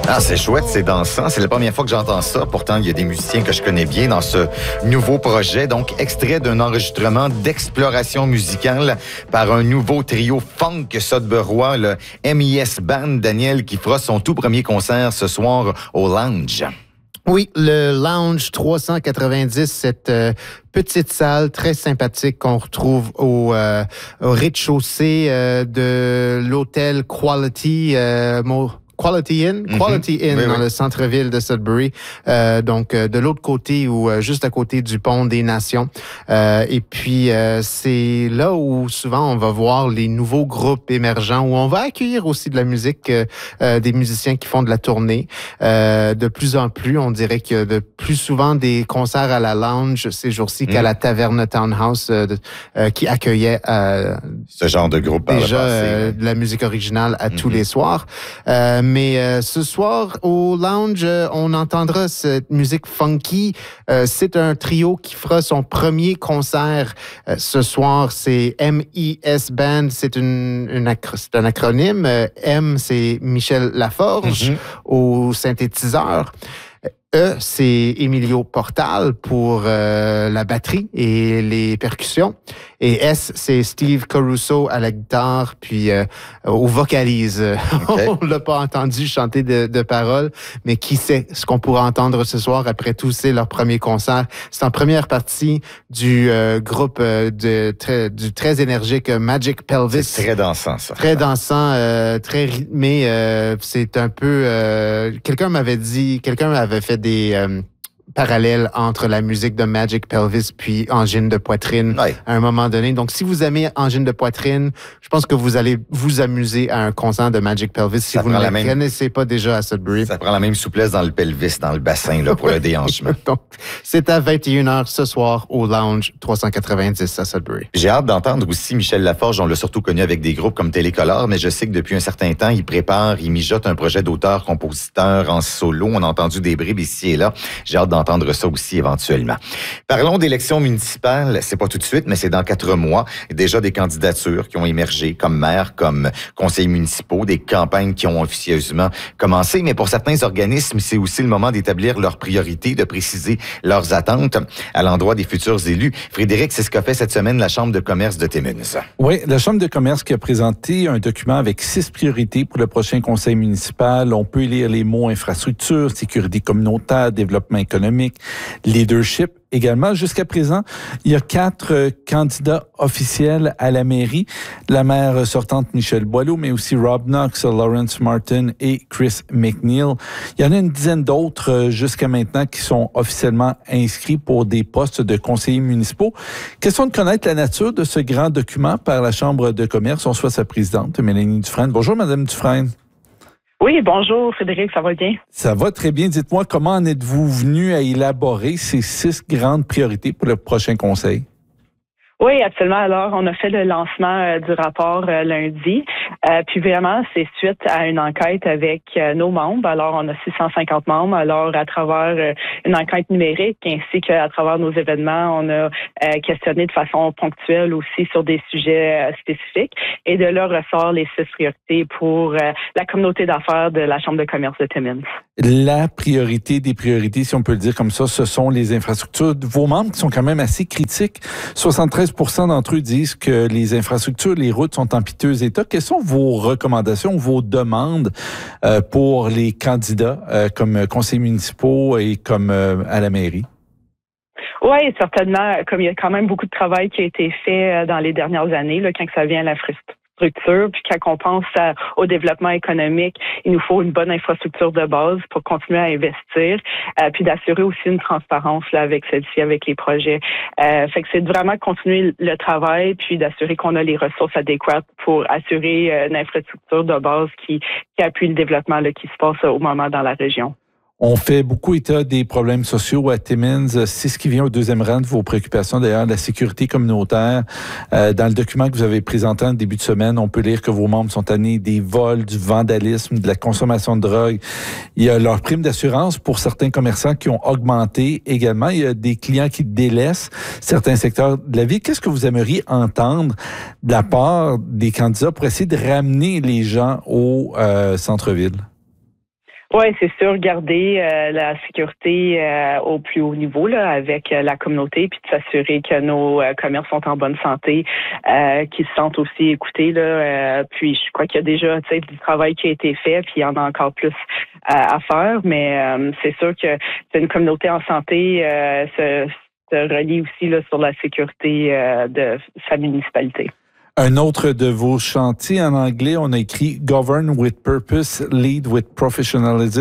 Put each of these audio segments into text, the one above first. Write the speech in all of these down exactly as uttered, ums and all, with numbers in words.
Ah, c'est chouette, c'est dansant. C'est la première fois que j'entends ça. Pourtant, il y a des musiciens que je connais bien dans ce nouveau projet. Donc, extrait d'un enregistrement d'exploration musicale par un nouveau trio funk sudburois, le M I S Band. Daniel, qui fera son tout premier concert ce soir au Lounge. Oui, le Lounge trois cent quatre-vingt-dix, cette euh, petite salle très sympathique qu'on retrouve au, euh, au rez-de-chaussée euh, de l'hôtel Quality. Euh, Mo- Quality Inn, mm-hmm. Quality Inn oui, dans oui. le centre-ville de Sudbury, euh, donc euh, de l'autre côté ou euh, juste à côté du pont des Nations. Euh, et puis euh, c'est là où souvent on va voir les nouveaux groupes émergents, où on va accueillir aussi de la musique, euh, euh, des musiciens qui font de la tournée. Euh, de plus en plus, on dirait qu'il y a de plus souvent des concerts à la Lounge ces jours-ci mm. qu'à la Taverne Townhouse, euh, de, euh, qui accueillait euh, ce genre de groupe déjà passé, euh, ouais. de la musique originale à mm-hmm. tous les soirs. Euh, Mais euh, ce soir, au Lounge, euh, on entendra cette musique funky. Euh, c'est un trio qui fera son premier concert euh, ce soir. C'est M I S Band. C'est, une, une acro- c'est un acronyme. Euh, M, c'est Michel Laforge mm-hmm. au synthétiseur. E, c'est Emilio Portal pour euh, la batterie et les percussions. Et S, c'est Steve Caruso à la guitare, puis euh, au vocalise. Okay. On l'a pas entendu chanter de, de paroles, mais qui sait ce qu'on pourra entendre ce soir. Après tout, c'est leur premier concert. C'est en première partie du euh, groupe euh, de, très, du très énergique Magic Pelvis. C'est très dansant, ça. Très dansant, euh, très rythmé. Euh, c'est un peu... Euh, quelqu'un m'avait dit... Quelqu'un m'avait fait des... Euh, parallèle entre la musique de Magic Pelvis puis Angine de poitrine oui. à un moment donné. Donc, si vous aimez Angine de poitrine, je pense que vous allez vous amuser à un concert de Magic Pelvis si ça vous ne le même... connaissez pas déjà à Sudbury. Ça prend la même souplesse dans le pelvis, dans le bassin là, pour le déhanchement. Donc, c'est à vingt et une heures ce soir au Lounge trois cent quatre-vingt-dix à Sudbury. J'ai hâte d'entendre aussi Michel Laforge. On l'a surtout connu avec des groupes comme Télécolore, mais je sais que depuis un certain temps, il prépare, il mijote un projet d'auteur-compositeur en solo. On a entendu des bribes ici et là. J'ai hâte d'entendre ça aussi éventuellement. Parlons d'élections municipales. C'est pas tout de suite, mais c'est dans quatre mois. Déjà des candidatures qui ont émergé comme maire, comme conseillers municipaux, des campagnes qui ont officieusement commencé. Mais pour certains organismes, c'est aussi le moment d'établir leurs priorités, de préciser leurs attentes à l'endroit des futurs élus. Frédéric, c'est ce qu'a fait cette semaine la Chambre de commerce de Timmins. Oui, la Chambre de commerce qui a présenté un document avec six priorités pour le prochain conseil municipal. On peut lire les mots infrastructure, sécurité communautaire, développement économique, leadership également. Jusqu'à présent, il y a quatre euh, candidats officiels à la mairie. La maire sortante Michelle Boileau, mais aussi Rob Knox, Lawrence Martin et Chris McNeil. Il y en a une dizaine d'autres euh, jusqu'à maintenant qui sont officiellement inscrits pour des postes de conseillers municipaux. Question de connaître la nature de ce grand document par la Chambre de commerce. On reçoit sa présidente, Mélanie Dufresne. Bonjour, Madame Dufresne. Oui, bonjour Frédéric, ça va bien? Ça va très bien. Dites-moi, comment en êtes-vous venu à élaborer ces six grandes priorités pour le prochain conseil? Oui, absolument. Alors, on a fait le lancement euh, du rapport euh, lundi. Euh, puis vraiment, c'est suite à une enquête avec euh, nos membres. Alors, on a six cent cinquante membres. Alors, à travers euh, une enquête numérique ainsi qu'à travers nos événements, on a euh, questionné de façon ponctuelle aussi sur des sujets euh, spécifiques. Et de là ressort les six priorités pour euh, la communauté d'affaires de la Chambre de commerce de Timmins. La priorité des priorités, si on peut le dire comme ça, ce sont les infrastructures. Vos membres qui sont quand même assez critiques, soixante-treize pour cent d'entre eux disent que les infrastructures, les routes sont en piteux état. Quelles sont vos recommandations, vos demandes euh, pour les candidats euh, comme conseillers municipaux et comme euh, à la mairie? Oui, certainement. Comme il y a quand même beaucoup de travail qui a été fait dans les dernières années, là, quand ça vient à l'infrastructure, puis quand on pense à, au développement économique, il nous faut une bonne infrastructure de base pour continuer à investir, euh, puis d'assurer aussi une transparence là avec celle-ci, avec les projets. Euh, fait que c'est vraiment continuer le travail, puis d'assurer qu'on a les ressources adéquates pour assurer euh, une infrastructure de base qui, qui appuie le développement là, qui se passe au moment dans la région. On fait beaucoup état des problèmes sociaux à Timmins. C'est ce qui vient au deuxième rang de vos préoccupations, d'ailleurs, la sécurité communautaire. Euh, dans le document que vous avez présenté en début de semaine, on peut lire que vos membres sont tannés des vols, du vandalisme, de la consommation de drogue. Il y a leur prime d'assurance pour certains commerçants qui ont augmenté également. Il y a des clients qui délaissent certains secteurs de la vie. Qu'est-ce que vous aimeriez entendre de la part des candidats pour essayer de ramener les gens au euh, centre-ville? Oui, c'est sûr, garder euh, la sécurité euh, au plus haut niveau là, avec euh, la communauté, puis de s'assurer que nos euh, commerces sont en bonne santé, euh, qu'ils se sentent aussi écoutés. Là, euh, puis je crois qu'il y a déjà du travail qui a été fait, puis il y en a encore plus euh, à faire, mais euh, c'est sûr que c'est une communauté en santé euh, se, se relie aussi là, sur la sécurité euh, de sa municipalité. Un autre de vos chantiers en anglais, on a écrit « Govern with purpose, lead with professionalism »,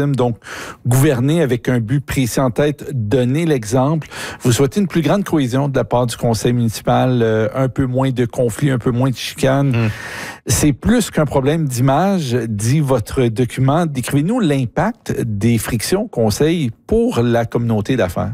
donc gouverner avec un but précis en tête, donner l'exemple. Vous souhaitez une plus grande cohésion de la part du conseil municipal, euh, un peu moins de conflits, un peu moins de chicanes. Mmh. C'est plus qu'un problème d'image, dit votre document. Décrivez-nous l'impact des frictions au conseil pour la communauté d'affaires.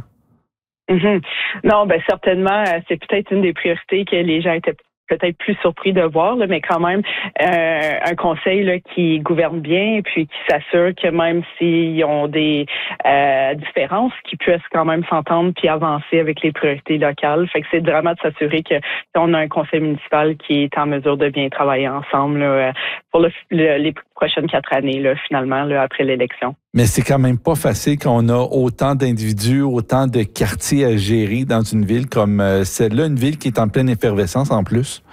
Mmh. Non, ben certainement, c'est peut-être une des priorités que les gens étaient peut-être plus surpris de voir, là, mais quand même euh, un conseil là, qui gouverne bien et puis qui s'assure que même s'ils ont des euh, différences, qu'ils puissent quand même s'entendre puis avancer avec les priorités locales. Fait que c'est vraiment de s'assurer que on a un conseil municipal qui est en mesure de bien travailler ensemble là, pour le, le, les prochaines quatre années, là, finalement, là, après l'élection. Mais c'est quand même pas facile quand on a autant d'individus, autant de quartiers à gérer dans une ville comme celle-là, une ville qui est en pleine effervescence en plus.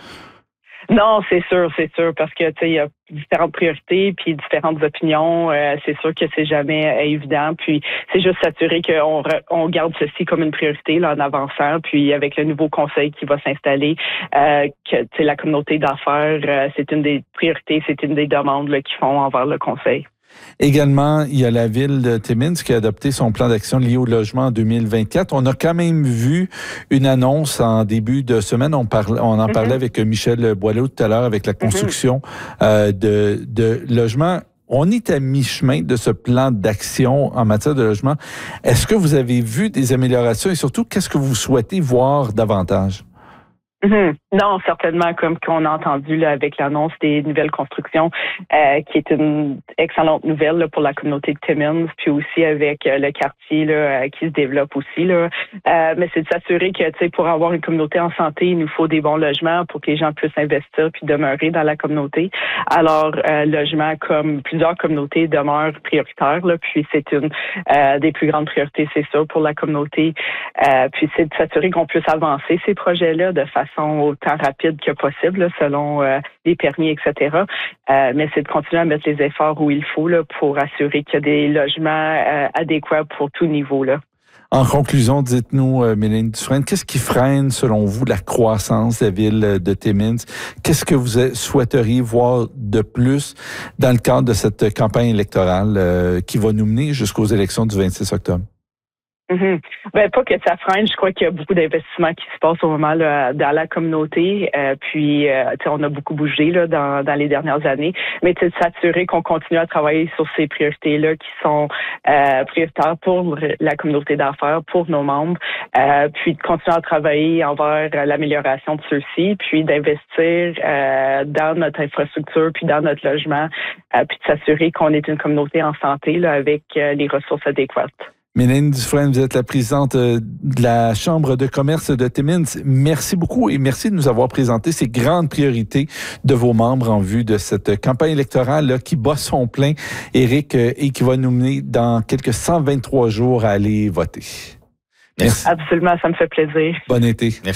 Non, c'est sûr, c'est sûr, parce que tu sais, il y a différentes priorités puis différentes opinions. Euh, c'est sûr que c'est jamais euh, évident. Puis c'est juste s'assurer qu'on re, on garde ceci comme une priorité là en avançant. Puis avec le nouveau conseil qui va s'installer, euh, que tu sais, la communauté d'affaires, euh, c'est une des priorités, c'est une des demandes là, qu'ils font envers le conseil. Également, il y a la ville de Timmins qui a adopté son plan d'action lié au logement en deux mille vingt-quatre. On a quand même vu une annonce en début de semaine. On, parle, on en mm-hmm. parlait avec Michel Boileau tout à l'heure avec la construction mm-hmm. euh, de, de logements. On est à mi-chemin de ce plan d'action en matière de logement. Est-ce que vous avez vu des améliorations et surtout, qu'est-ce que vous souhaitez voir davantage? Mmh. Non, certainement, comme qu'on a entendu là, avec l'annonce des nouvelles constructions, euh, qui est une excellente nouvelle là, pour la communauté de Timmins, puis aussi avec euh, le quartier là, euh, qui se développe aussi. Là. Euh, mais c'est de s'assurer que, tu sais, pour avoir une communauté en santé, il nous faut des bons logements pour que les gens puissent investir puis demeurer dans la communauté. Alors, euh, logement, comme plusieurs communautés, demeure prioritaire. Là, puis c'est une euh, des plus grandes priorités, c'est ça, pour la communauté. Euh, puis c'est de s'assurer qu'on puisse avancer ces projets-là de façon autant rapide que possible, là, selon euh, les permis, et cetera. Euh, mais c'est de continuer à mettre les efforts où il faut là, pour assurer qu'il y a des logements euh, adéquats pour tout niveau. Là. En conclusion, dites-nous, euh, Mélanie Dufresne, qu'est-ce qui freine, selon vous, la croissance de la ville de Timmins? Qu'est-ce que vous souhaiteriez voir de plus dans le cadre de cette campagne électorale euh, qui va nous mener jusqu'aux élections du vingt-six octobre? Mm-hmm. Ben, pas que ça freine, je crois qu'il y a beaucoup d'investissements qui se passent au moment là, dans la communauté. Euh, puis, euh, on a beaucoup bougé là, dans, dans les dernières années. Mais de s'assurer qu'on continue à travailler sur ces priorités-là qui sont euh, prioritaires pour la communauté d'affaires, pour nos membres. Euh, puis de continuer à travailler envers l'amélioration de ceux-ci, puis d'investir euh, dans notre infrastructure, puis dans notre logement, euh, puis de s'assurer qu'on est une communauté en santé là, avec euh, les ressources adéquates. Mélanie Dufresne, vous êtes la présidente de la Chambre de commerce de Timmins. Merci beaucoup et merci de nous avoir présenté ces grandes priorités de vos membres en vue de cette campagne électorale là, qui bat son plein, Éric, et qui va nous mener dans quelques cent vingt-trois jours à aller voter. Merci. Absolument, ça me fait plaisir. Bon été. Merci.